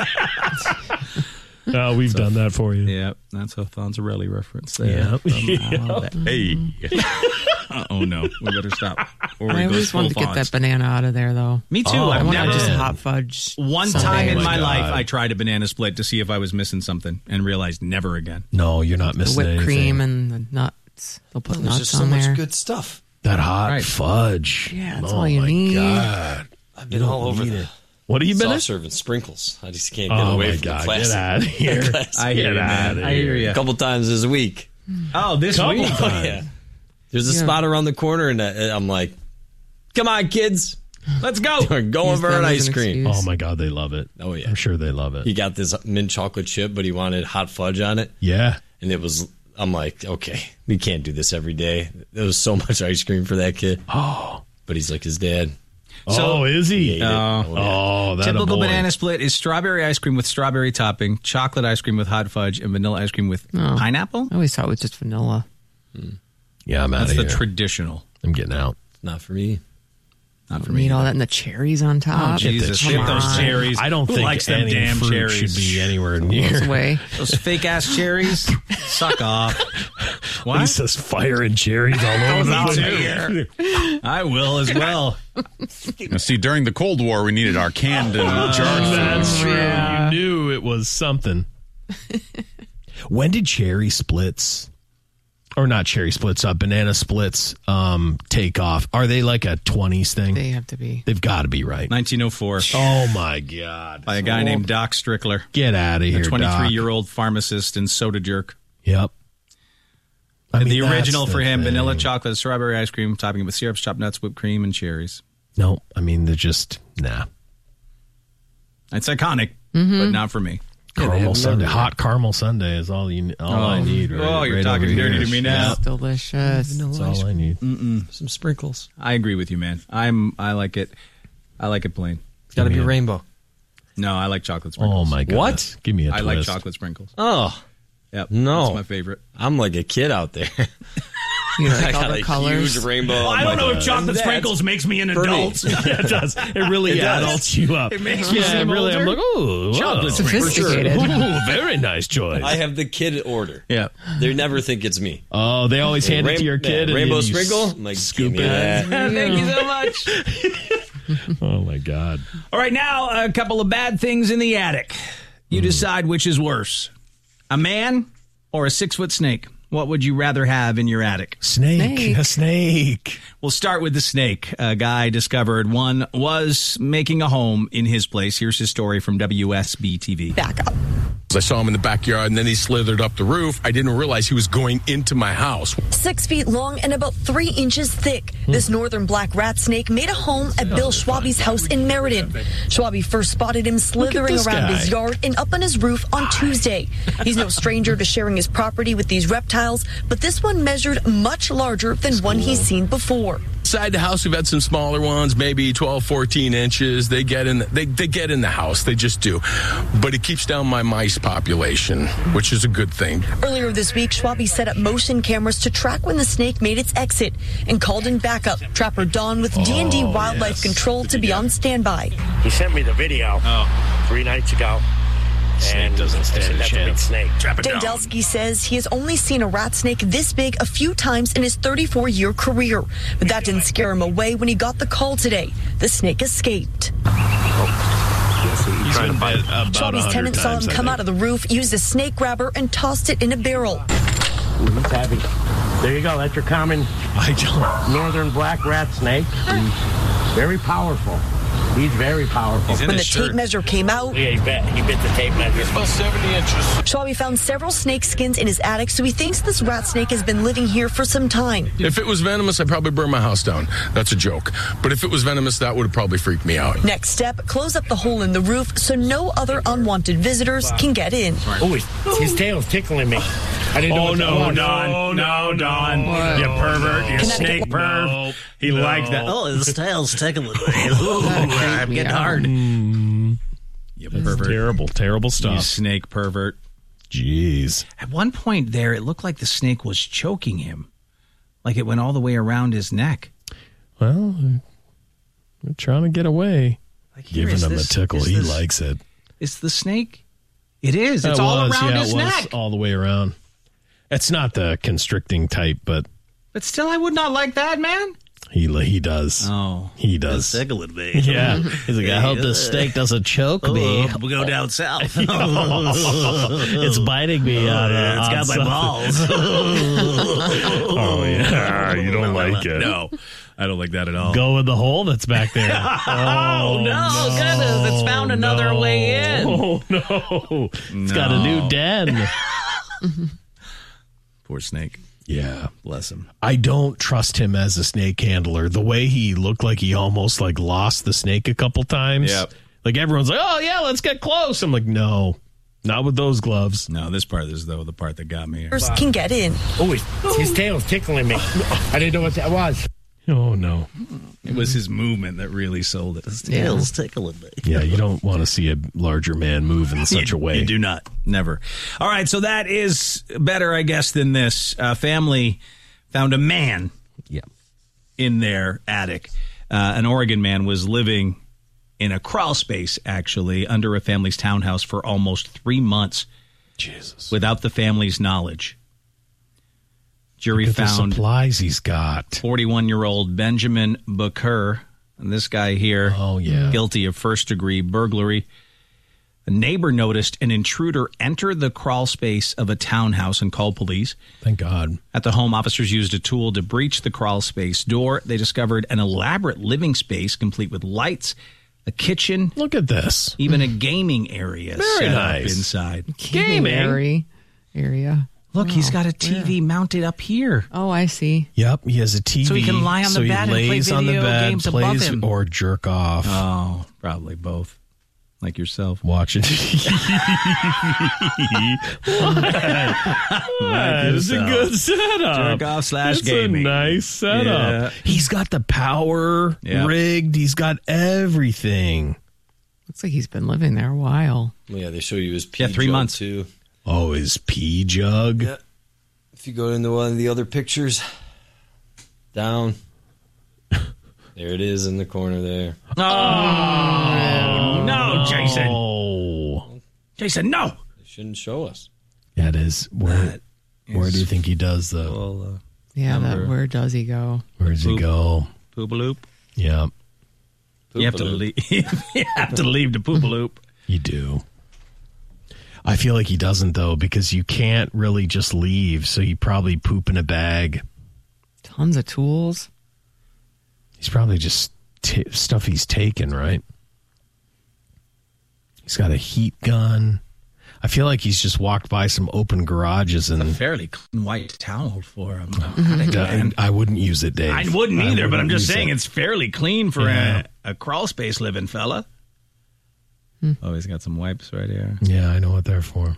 Oh, we've done that for you. Yep, that's a Fonzarelli reference there. Yep. From Al- Hey. Uh, oh no, we better stop. Or I it always goes full wanted to get Fonz. that banana out of there, though. Me too. Oh, I've I want never just hot fudge. One Sundae. time in Oh, my, my life, God. I tried a banana split to see if I was missing something, and realized never again. No, you're not the missing whipped anything. cream and the nuts. They'll put There's nuts just so on much there. good stuff. That hot Right. fudge. Yeah, that's oh, all you my need. God. I've been You all don't over need the it. What have you been soft in? serve and sprinkles. I just can't get Oh, away my from God. the Get classic. out of here. Classic. I hear Get you, out man. of I hear you. A couple times this week. Oh, this Couple week. times. Yeah. There's a Yeah. spot around the corner, and I- I'm like, come on, kids. Let's go. We're going Use for them an as ice an cream. excuse. Oh, my God, they love it. Oh, yeah. I'm sure they love it. He got this mint chocolate chip, but he wanted hot fudge on it. Yeah. And it was, I'm like, okay, we can't do this every day. There was so much ice cream for that kid. Oh. But he's like his dad. oh, is he? He ate it. Oh. Oh, that a Typical boy. banana split is strawberry ice cream with strawberry topping, chocolate ice cream with hot fudge, and vanilla ice cream with Oh. pineapple. I always thought it was just vanilla. Yeah, I'm out That's of the here. traditional. I'm getting out. Not for me. Not for Need me. all that and the cherries on top. Oh, Jesus, Come ship those on. cherries. I don't Who think likes them any damn fruit cherries? should be anywhere Those near. away. Those fake ass cherries. Suck off. What? He says fire and cherries all over the place. I will as well. Now, see, during the Cold War, we needed our canned and jarred That's food. true. Yeah. You knew it was something. When did cherry splits, or not cherry splits, uh, banana splits um, take off? Are they like a twenties thing? They have to be. They've got to be, right? nineteen oh four. Oh, my God. By a guy named Doc Strickler. Get out of A here, Doc. twenty-three-year-old pharmacist and soda jerk. Yep. I mean, the that's original the for him, thing. vanilla chocolate, strawberry ice cream, topping it with syrups, chopped nuts, whipped cream, and cherries. No, I mean, they're just, nah. It's iconic, Mm-hmm. but not for me. Caramel Sunday. Hot caramel Sunday is all you. All I need. Right, oh, you're right talking over dirty here. to me now. It's delicious. That's all I need. Mm-mm. Some sprinkles. I agree with you, man. I'm. I like it. I like it plain. It's got to be Yeah. rainbow. No, I like chocolate Oh, sprinkles. my God. What? Give me a I twist. like chocolate sprinkles. Oh, Yep. No. That's my favorite. I'm like a kid out there. You I like all got the a colors? huge rainbow. Well, on I don't my know if God. chocolate That's sprinkles makes me an for me. adult. Yeah, it does. It really It does. adults you up. It makes me yeah, seem really. older. I'm like, oh, Chocolate sprinkles. Sophisticated. Ooh, very nice choice. I have the kid order. Yeah. They never think it's me. Oh, they always hand it to your kid. Yeah, and rainbow then you sprinkle? s- I'm like, scoop give me it. that. Thank you so much. Oh my God. All right, now a couple of bad things in the attic. You decide which is worse, a man or a six-foot snake. What would you rather have in your attic? Snake. Snake. A snake. We'll start with the snake. A guy discovered one was making a home in his place. Here's his story from W S B T V. Back up. I saw him in the backyard, and then he slithered up the roof. I didn't realize he was going into my house. Six feet long and about three inches thick, this northern black rat snake made a home at Bill Schwabe's house in Meriden. Schwabe first spotted him slithering around guy. his yard and up on his roof on Tuesday. He's no stranger to sharing his property with these reptiles, but this one measured much larger than That's one cool. he's seen before. Inside the house, we've had some smaller ones, maybe twelve, fourteen inches. They get in the, they, they get in the house. They just do. But it keeps down my mice population, which is a good thing. Earlier this week, Schwabe set up motion cameras to track when the snake made its exit and called in backup. Trapper Don with D and D Oh, Wildlife yes. Control to be on standby. He sent me the video Oh. three nights ago. Snake and doesn't stand I said, a That's chance. a big snake. Trap it down. Dendelsky says he has only seen a rat snake this big a few times in his thirty-four-year career, but that didn't scare him away when he got the call today. The snake escaped. He's trying to fight. About Schwabe's a tenant hundred saw him times, I come think. out of the roof, used a snake grabber, and tossed it in a barrel. Ooh, he's heavy. There you go. That's your common I don't. northern black rat snake. He's very powerful. He's very powerful. When the tape measure came out, Yeah, he bit, he bit the tape measure. It's about seventy inches. Schwabe found several snake skins in his attic, so he thinks this rat snake has been living here for some time. If it was venomous, I'd probably burn my house down. That's a joke. But if it was venomous, that would have probably freaked me out. Next step, close up the hole in the roof so no other unwanted visitors can get in. Oh, his, his tail's tickling me. I didn't know Oh, what that no, was. Don. No, Don. You pervert. You snake perv. He No. liked that. Oh, his tail's tickling me. Ooh, I'm getting hard. Mm. You That's pervert. terrible, terrible You stuff. snake pervert. Jeez. At one point there, it looked like the snake was choking him. Like it went all the way around his neck. Well, we're trying to get away. Like, here, Giving is him this- a tickle. is He this- likes it. It's the snake? It is. It's It all was, around yeah, his it was neck. all the way around. It's not the constricting type, but But still, I would not like that, man. he he does. Oh, he does. It's tickling me. Yeah. He's like, I hope this snake doesn't choke me. Oh, we'll go down south. It's biting me on, uh, It's got on my something. balls. Oh, yeah. You don't like it. No, I don't like that at all. Go in the hole that's back there. Oh, no, goodness. It's found another no. way in. Oh, no. It's got a new den. Poor snake. Yeah. Bless him. I don't trust him as a snake handler. The way he looked like he almost like lost the snake a couple times. Yep. Like everyone's like, oh, yeah, let's get close. I'm like, no, not with those gloves. No, this part is, though, the part that got me. First can get in. Oh, his, his tail's tickling me. I didn't know what that was. Oh, no. It was his movement that really sold it. His Yeah. tail's tickling me. Yeah, you don't want to see a larger man move in such You- a way. You do not. Never. All right, so that is better, I guess, than this. Uh, family found a man yeah. in their attic. Uh, an Oregon man was living in a crawl space, actually, under a family's townhouse for almost three months. Jesus. Without the family's knowledge. Jury Look at the found supplies he's got. forty-one-year-old Benjamin Bakur, and this guy here, oh, yeah. guilty of first-degree burglary. A neighbor noticed an intruder enter the crawl space of a townhouse and called police. Thank God. At the home, officers used a tool to breach the crawl space door. They discovered an elaborate living space complete with lights, a kitchen. Look at this. Even a gaming area Very set nice. up inside. Gaming area. area. Look, Wow. he's got a T V Where? mounted up here. Oh, I see. Yep, he has a T V. So he can lie on the so he bed and play lays on the video bed, games above plays him. or jerk off. Oh, probably both. Like yourself. Watching. It's a good setup. Jerk off slash It's gaming. a nice setup. Yeah. He's got the power Yeah. rigged. He's got everything. Looks like he's been living there a while. Yeah, they show you his pee Yeah, three jug, months. too. Oh, his pee jug. Yeah. If you go into one of the other pictures, down. There it is in the corner there. Oh, no, Jason. Oh. Jason, no. They shouldn't show us. That is where. That Where is do you think he does the? Well, uh, Yeah, Number- that, where does he go? Where does he Poop. go? Poopaloop. Yeah, You have to leave. You have to leave the poopaloop. you do. I feel like he doesn't though, because you can't really just leave. So he probably poop in a bag. Tons of tools. He's probably just t- stuff he's taken, right? He's got a heat gun. I feel like he's just walked by some open garages and a fairly clean white towel for him. I, I wouldn't use it, Dave. I wouldn't either, I but I'm wouldn't just use saying it. it's fairly clean for Yeah. a, a crawl space living fella. Hmm. Oh, he's got some wipes right here. Yeah, I know what they're for.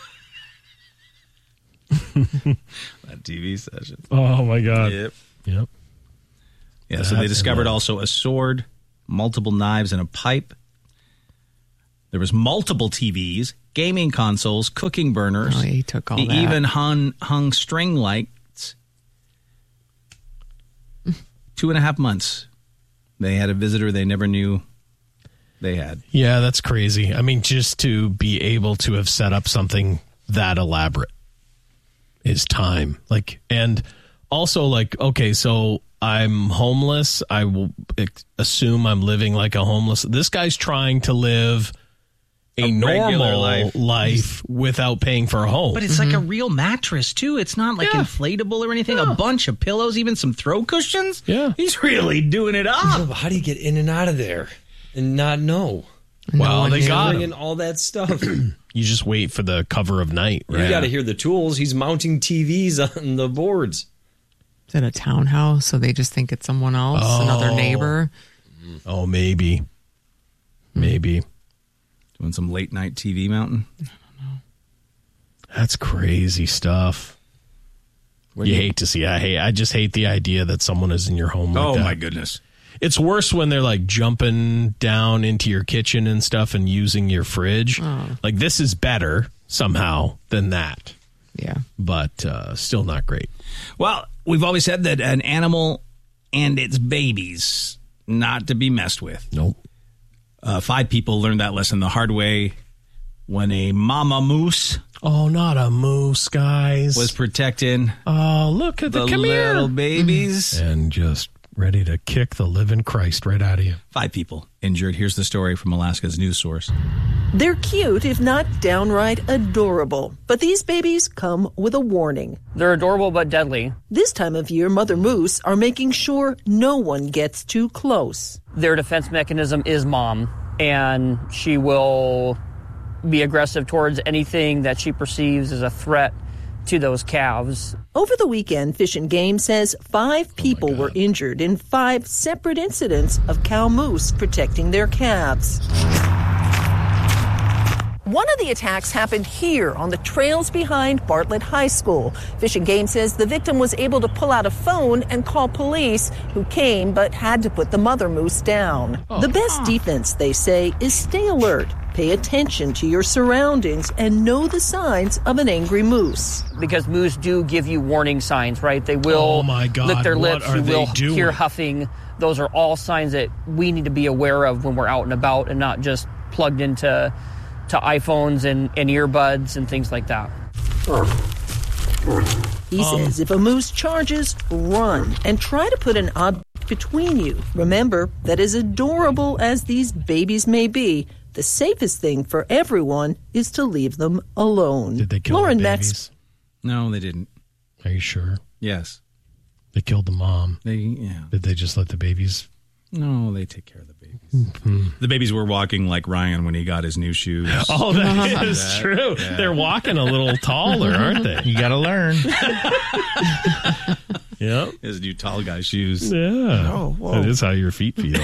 That T V session. Oh my God. Yep. Yep. Yeah, so they That's discovered enough. also a sword, multiple knives, and a pipe. There was multiple T Vs, gaming consoles, cooking burners. Oh, he took all he that. even hung, hung string lights. Two and a half months. They had a visitor they never knew they had. Yeah, that's crazy. I mean, just to be able to have set up something that elaborate is time. Like, and also like, okay, so I'm homeless. I will ex- assume I'm living like a homeless. This guy's trying to live a, A regular normal life. life. without paying for a home. But it's like a real mattress, too. It's not like inflatable or anything. A bunch of pillows, even some throw cushions. Yeah. He's really doing it up. Yeah, but how do you get in and out of there and not know? Well, one they knew. got Bringing him. all that stuff. You just wait for the cover of night, right? You got to hear the tools. He's mounting T Vs on the boards. Is it a townhouse? So they just think it's someone else, Oh. another neighbor. Oh, maybe. Maybe. Doing some late night T V mountain. That's crazy stuff. What You do you- hate to see. I hate. I just hate the idea that someone is in your home. Like Oh, that. my goodness. It's worse when they're like jumping down into your kitchen and stuff and using your fridge. Oh. Like this is better somehow than that, Yeah. but uh, still not great. Well, we've always said that an animal and its babies not to be messed with. Nope. Uh, five people learned that lesson the hard way when a mama moose Oh, not a moose, guys. was protecting oh, look at the, the come little here. babies. And just ready to kick the living Christ right out of you. Five people injured. Here's the story from Alaska's news source. They're cute, if not downright adorable. But these babies come with a warning. They're adorable but deadly. This time of year, mother moose are making sure no one gets too close. Their defense mechanism is mom, and she will be aggressive towards anything that she perceives as a threat to those calves. Over the weekend, Fish and Game says five people were injured in five separate incidents of cow moose protecting their calves. One of the attacks happened here on the trails behind Bartlett High School. Fish and Game says the victim was able to pull out a phone and call police, who came but had to put the mother moose down. The best defense, they say, is stay alert, pay attention to your surroundings, and know the signs of an angry moose. Because moose do give you warning signs, right? They will Oh, my God, lick their what lips, are you they will doing? hear huffing. Those are all signs that we need to be aware of when we're out and about and not just plugged into to iPhones and, and earbuds and things like that. He says if a moose charges, run and try to put an object between you. Remember that as adorable as these babies may be, the safest thing for everyone is to leave them alone. Did they kill Lauren the Metz, babies? No, they didn't. Are you sure? Yes. They killed the mom. They, yeah. Did they just let the babies? No, they take care of the babies. The babies were walking like Ryan when he got his new shoes. Oh, that is That- true. yeah. They're walking a little taller, aren't they? You got to learn. Yep. His new tall guy shoes. Yeah. Oh, whoa. That is how your feet feel.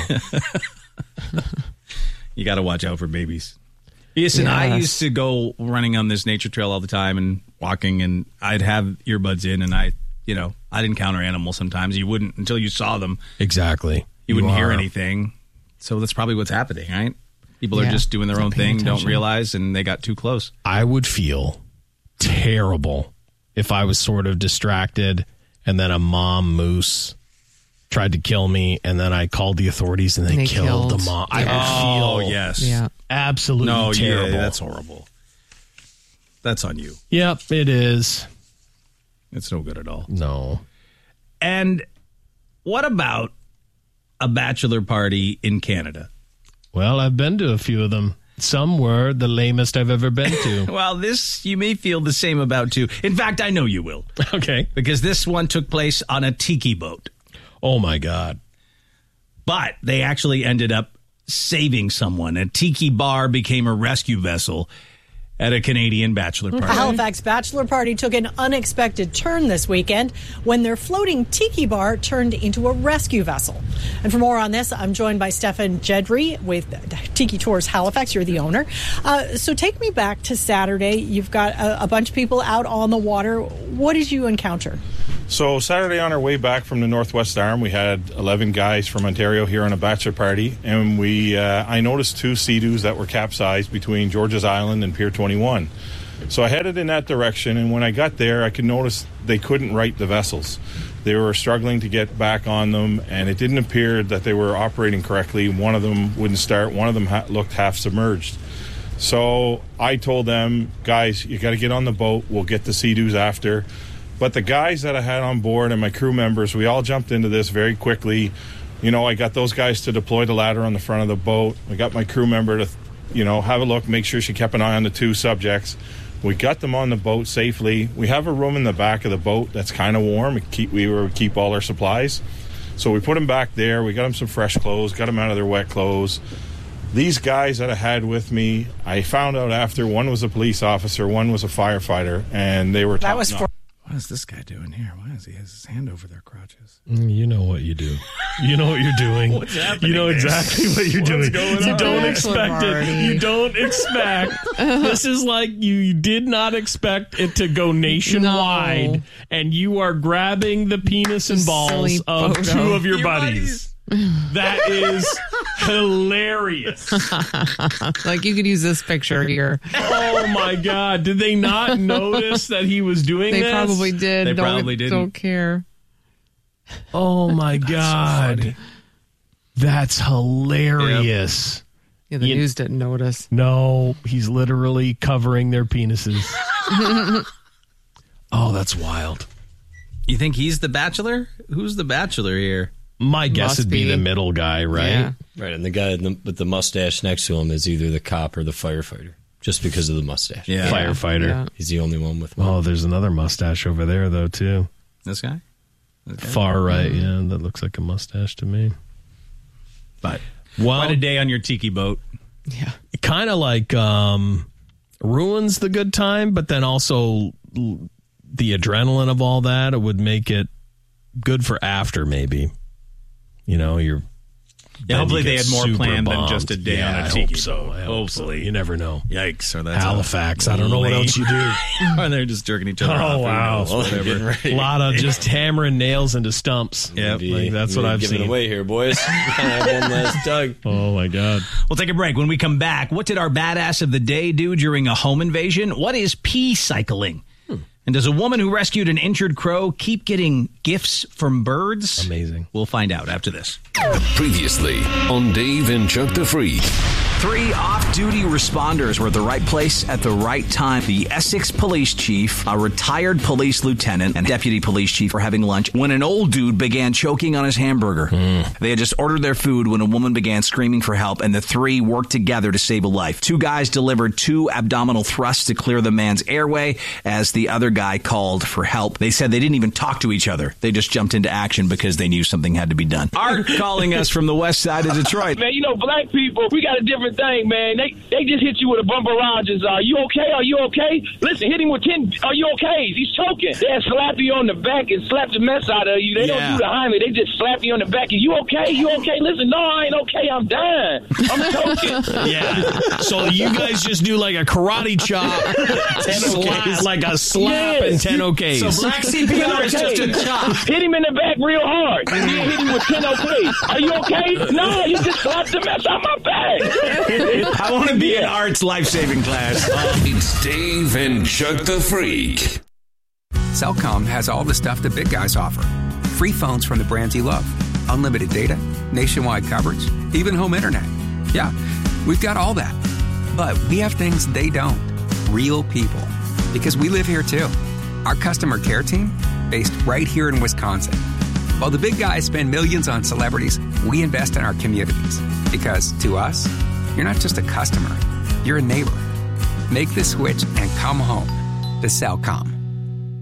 You got to watch out for babies. Listen, I Yes. used to go running on this nature trail all the time and walking, and I'd have earbuds in, and I, you know, I'd encounter animals sometimes. You wouldn't until you saw them. Exactly. You, wouldn't hear are- anything. So that's probably what's happening, right? People Yeah. are just doing their Not own paying thing, don't attention. realize, and they got too close. I would feel terrible if I was sort of distracted and then a mom moose tried to kill me and then I called the authorities and they, They killed, killed. the mom. I Yeah. would feel Oh, yes. Yeah. absolutely No, terrible. yeah, that's horrible. That's on you. Yep, it is. It's no good at all. No. And what about a bachelor party in Canada? Well, I've been to a few of them. Some were the lamest I've ever been to. Well, this you may feel the same about too. In fact, I know you will. Okay. Because this one took place on a tiki boat. Oh, my God. But they actually ended up saving someone. A tiki bar became a rescue vessel at a Canadian bachelor party. A Halifax bachelor party took an unexpected turn this weekend when their floating tiki bar turned into a rescue vessel. And for more on this, I'm joined by Stefan Jedry with Tiki Tours Halifax. You're the owner. Uh, so take me back to Saturday. You've got a, a bunch of people out on the water. What did you encounter? So Saturday on our way back from the Northwest Arm, we had eleven guys from Ontario here on a bachelor party, and we uh, I noticed two Sea-Doos that were capsized between George's Island and Pier twenty-one. So I headed in that direction, and when I got there, I could notice they couldn't right the vessels. They were struggling to get back on them, and it didn't appear that they were operating correctly. One of them wouldn't start. One of them ha- looked half submerged. So I told them, guys, you got to get on the boat. We'll get the Sea-Doos after. But the guys that I had on board and my crew members, we all jumped into this very quickly. You know, I got those guys to deploy the ladder on the front of the boat. I got my crew member to, you know, have a look, make sure she kept an eye on the two subjects. We got them on the boat safely. We have a room in the back of the boat that's kind of warm. We keep, we were keep all our supplies. So we put them back there. We got them some fresh clothes, got them out of their wet clothes. These guys that I had with me, I found out after, one was a police officer, one was a firefighter, and they were That was for- What is this guy doing here? Why does he have his hand over their crotches? Mm, You know what you do. You know what you're doing. What's happening You know there? exactly what you're What's doing. going You on? don't Bachelor expect it. party. You don't expect. This is like you did not expect it to go nationwide, No. and you are grabbing the penis and balls Silly of photo. two of your, Your buddies. That is hilarious. Like, you could use this picture here. Oh my God! Did they not notice that he was doing They this? probably did. They don't, probably didn't. Don't care. Oh my God! That's hilarious. Yeah, the You- news didn't notice. No, he's literally covering their penises. Oh, that's wild. You think he's the bachelor? Who's the bachelor here? My guess Must would be. be. the middle guy, right? Yeah. Right, and the guy in the, with the mustache next to him is either the cop or the firefighter, just because of the mustache. Yeah. Firefighter. Yeah. He's the only one with one. Oh, there's another mustache over there, though, too. This guy? Okay. Far right, yeah. That looks like a mustache to me. But Well, quite a day on your tiki boat. Yeah. it kind of like um, ruins the good time, but then also l- the adrenaline of all that, it would make it good for after, maybe. You know, you're. Yeah, then hopefully you they get had more super planned than bombed. just a day Yeah, on a I tiki hope so. boat. I hope so. You never know. Yikes. Or that's Halifax. I don't know what else you do. Or they're just jerking each other Oh, off. Who wow. knows, whatever. A lot of just hammering nails into stumps. Yep. Like, that's what I've giving seen. away here, boys. I have one last tug. Oh, my God. We'll take a break. When we come back, what did our badass of the day do during a home invasion? What is pea cycling? Hmm. And does a woman who rescued an injured crow keep getting gifts from birds? Amazing. We'll find out after this. Previously on Dave and Chuck the Freak. Three off-duty responders were at the right place at the right time. The Essex police chief, a retired police lieutenant, and deputy police chief were having lunch when an old dude began choking on his hamburger. Mm. They had just ordered their food when a woman began screaming for help, and the three worked together to save a life. Two guys delivered two abdominal thrusts to clear the man's airway as the other guy called for help. They said they didn't even talk to each other. They just jumped into action because they knew something had to be done. Art calling us from the west side of Detroit. Man, you know, black people, we got a different thing, man. They they just hit you with a bumper Rogers. Are you okay? Are you okay? Listen, hit him with ten. Are you okay? He's choking. They'll slap you on the back and slap the mess out of you. They Yeah. don't do the Heimlich. They just slap you on the back. And you okay? You okay? Listen, no, I ain't okay. I'm dying. I'm choking. Yeah. So you guys just do like a karate chop, slap, like a slap Yes. and ten okays. So black C P R is just a chop. Hit him in the back real hard. And then hit him with ten okays. Are you okay? No, you just slapped the mess out my back. I want to be in Art's life-saving class. It's Dave and Chuck the Freak. Cellcom has all the stuff the big guys offer. Free phones from the brands you love. Unlimited data, nationwide coverage, even home internet. Yeah, we've got all that. But we have things they don't. Real people. Because we live here too. Our customer care team, based right here in Wisconsin. While the big guys spend millions on celebrities, we invest in our communities. Because to us, you're not just a customer, you're a neighbor. Make the switch and come home to Cellcom.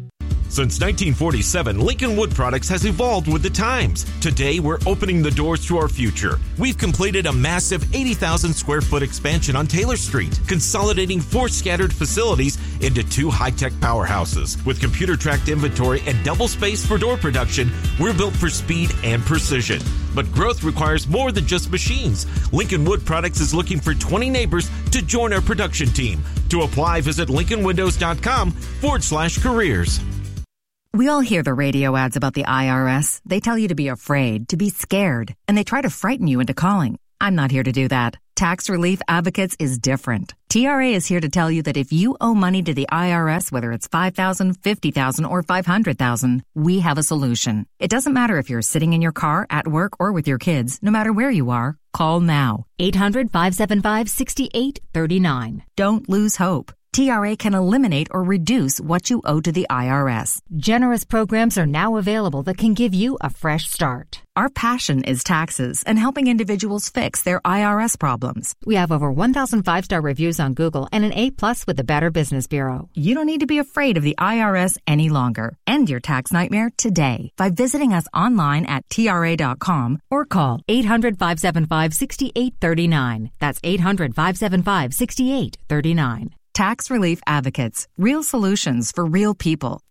Since nineteen forty-seven, Lincoln Wood Products has evolved with the times. Today, we're opening the doors to our future. We've completed a massive eighty thousand square foot expansion on Taylor Street, consolidating four scattered facilities into two high-tech powerhouses. With computer-tracked inventory and double space for door production, we're built for speed and precision. But growth requires more than just machines. Lincoln Wood Products is looking for twenty neighbors to join our production team. To apply, visit lincoln windows dot com forward slash careers. We all hear the radio ads about the I R S. They tell you to be afraid, to be scared, and they try to frighten you into calling. I'm not here to do that. Tax Relief Advocates is different. T R A is here to tell you that if you owe money to the I R S, whether it's five thousand dollars, fifty thousand dollars, or five hundred thousand dollars, we have a solution. It doesn't matter if you're sitting in your car, at work, or with your kids. No matter where you are, call now. eight hundred, five seven five, six eight three nine. Don't lose hope. T R A can eliminate or reduce what you owe to the I R S. Generous programs are now available that can give you a fresh start. Our passion is taxes and helping individuals fix their I R S problems. We have over one thousand five-star reviews on Google and an A plus with the Better Business Bureau. You don't need to be afraid of the I R S any longer. End your tax nightmare today by visiting us online at T R A dot com or call eight hundred, five seven five, six eight three nine. That's eight hundred, five seven five, six eight three nine. Tax Relief Advocates. Real solutions for real people.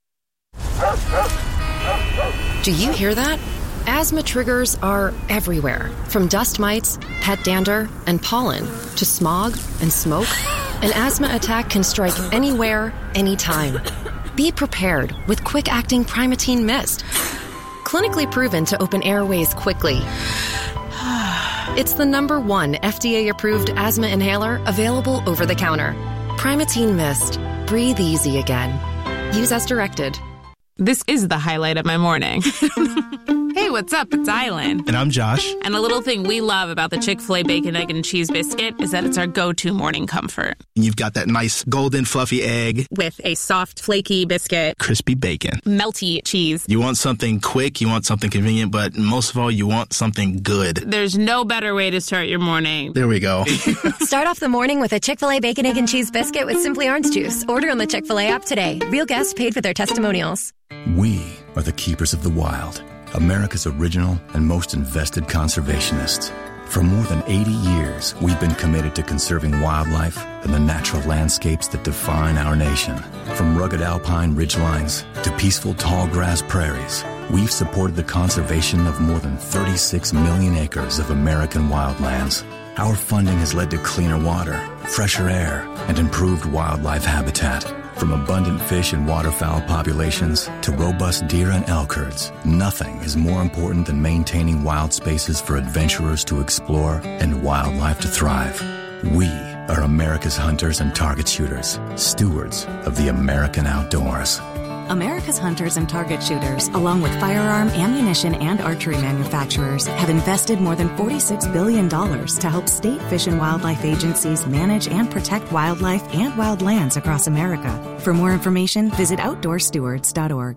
Do you hear that? Asthma triggers are everywhere, from dust mites, pet dander, and pollen, to smog and smoke. An asthma attack can strike anywhere, anytime. Be prepared with quick-acting Primatene Mist. Clinically proven to open airways quickly. It's the number one F D A-approved asthma inhaler available over the counter. Primatene Mist. Breathe easy again. Use as directed. This is the highlight of my morning. Hey, what's up? It's Island. And I'm Josh. And the little thing we love about the Chick-fil-A Bacon, Egg, and Cheese Biscuit is that it's our go-to morning comfort. And you've got that nice golden fluffy egg. With a soft, flaky biscuit. Crispy bacon. Melty cheese. You want something quick, you want something convenient, but most of all, you want something good. There's no better way to start your morning. There we go. Start off the morning with a Chick-fil-A Bacon, Egg, and Cheese Biscuit with Simply Orange Juice. Order on the Chick-fil-A app today. Real guests paid for their testimonials. We are the keepers of the wild. America's original and most invested conservationists. For more than eighty years, we've been committed to conserving wildlife and the natural landscapes that define our nation. From rugged alpine ridgelines to peaceful tall grass prairies, we've supported the conservation of more than thirty-six million acres of American wildlands. Our funding has led to cleaner water, fresher air, and improved wildlife habitat. From abundant fish and waterfowl populations to robust deer and elk herds, nothing is more important than maintaining wild spaces for adventurers to explore and wildlife to thrive. We are America's hunters and target shooters, stewards of the American outdoors. America's hunters and target shooters, along with firearm, ammunition, and archery manufacturers, have invested more than forty-six billion dollars to help state fish and wildlife agencies manage and protect wildlife and wildlands across America. For more information, visit outdoor stewards dot org.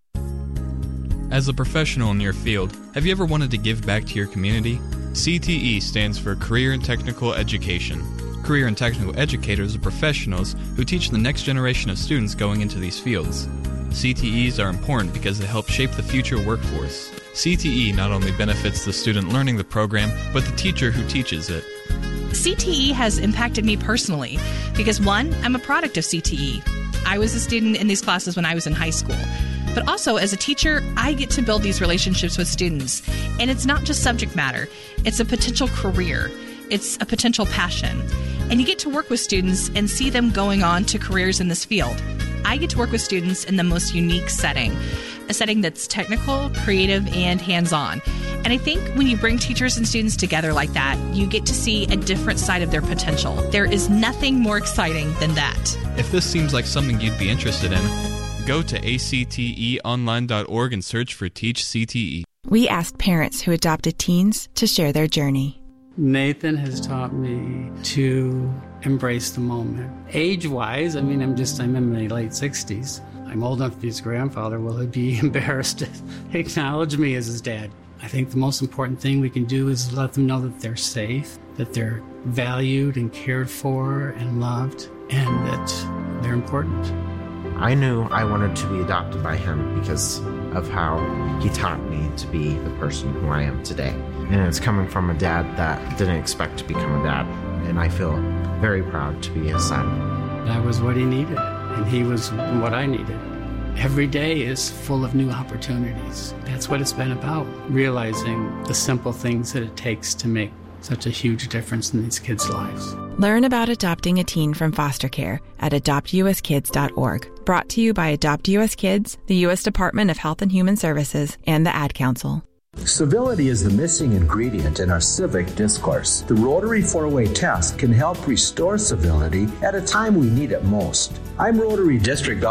As a professional in your field, have you ever wanted to give back to your community? C T E stands for Career and Technical Education. Career and Technical Educators are professionals who teach the next generation of students going into these fields. C T Es are important because they help shape the future workforce. C T E not only benefits the student learning the program, but the teacher who teaches it. C T E has impacted me personally because, one, I'm a product of C T E. I was a student in these classes when I was in high school. But also, as a teacher, I get to build these relationships with students. And it's not just subject matter. It's a potential career. It's a potential passion. And you get to work with students and see them going on to careers in this field. I get to work with students in the most unique setting, a setting that's technical, creative, and hands-on. And I think when you bring teachers and students together like that, you get to see a different side of their potential. There is nothing more exciting than that. If this seems like something you'd be interested in, go to A C T E online dot org and search for Teach C T E. We asked parents who adopted teens to share their journey. Nathan has taught me to embrace the moment. Age-wise, I mean, I'm just, I'm in my late sixties. I'm old enough to be his grandfather. Will he be embarrassed to acknowledge me as his dad? I think the most important thing we can do is let them know that they're safe, that they're valued and cared for and loved, and that they're important. I knew I wanted to be adopted by him because of how he taught me to be the person who I am today. And it's coming from a dad that didn't expect to become a dad. And I feel very proud to be his son. That was what he needed, and he was what I needed. Every day is full of new opportunities. That's what it's been about, realizing the simple things that it takes to make such a huge difference in these kids' lives. Learn about adopting a teen from foster care at adopt u s kids dot org. Brought to you by Adopt U S Kids, the U S Department of Health and Human Services, and the Ad Council. Civility is the missing ingredient in our civic discourse. The Rotary four-way test can help restore civility at a time we need it most. I'm Rotary District